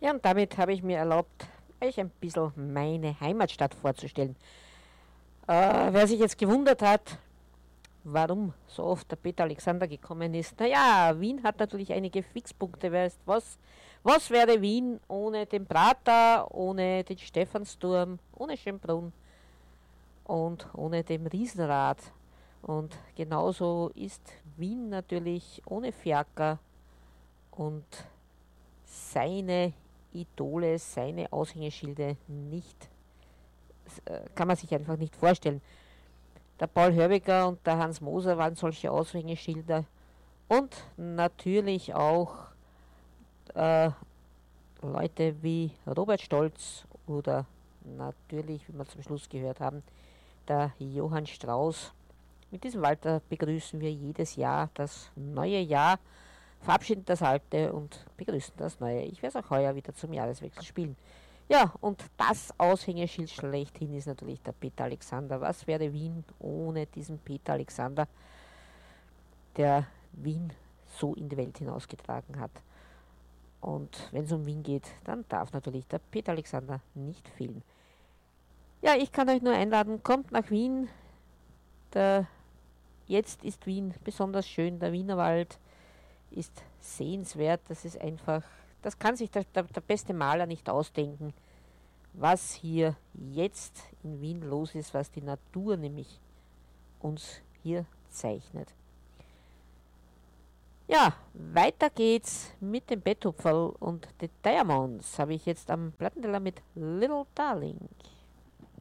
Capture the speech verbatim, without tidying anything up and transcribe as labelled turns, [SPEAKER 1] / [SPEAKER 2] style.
[SPEAKER 1] Ja, und damit habe ich mir erlaubt, euch ein bisschen meine Heimatstadt vorzustellen. Äh, wer sich jetzt gewundert hat, warum so oft der Peter Alexander gekommen ist, naja, Wien hat natürlich einige Fixpunkte. Weißt was? Was wäre Wien ohne den Prater, ohne den Stephansdom, ohne Schönbrunn und ohne dem Riesenrad? Und genauso ist Wien natürlich ohne Fiaker und seine Idole, seine Aushängeschilde nicht, äh, kann man sich einfach nicht vorstellen. Der Paul Hörbiger und der Hans Moser waren solche Aushängeschilder und natürlich auch äh, Leute wie Robert Stolz oder natürlich, wie wir zum Schluss gehört haben, der Johann Strauß. Mit diesem Walter begrüßen wir jedes Jahr das neue Jahr, verabschieden das alte und begrüßen das neue. Ich werde es auch heuer wieder zum Jahreswechsel spielen. Ja, und das Aushängeschild schlechthin ist natürlich der Peter Alexander. Was wäre Wien ohne diesen Peter Alexander, der Wien so in die Welt hinausgetragen hat? Und wenn es um Wien geht, dann darf natürlich der Peter Alexander nicht fehlen. Ja, ich kann euch nur einladen, kommt nach Wien. Der, jetzt ist Wien besonders schön, der Wienerwald ist sehenswert. Das ist einfach, das kann sich der, der, der beste Maler nicht ausdenken, was hier jetzt in Wien los ist, was die Natur nämlich uns hier zeichnet. Ja, weiter geht's mit dem Betthupferl und den Diamonds habe ich jetzt am Plattenteller mit Little Darling.